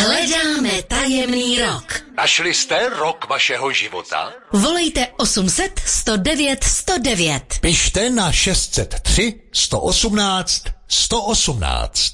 Hledáme tajemný rok. Našli jste rok vašeho života? Volejte 800 109 109. Pište na 603 118 118.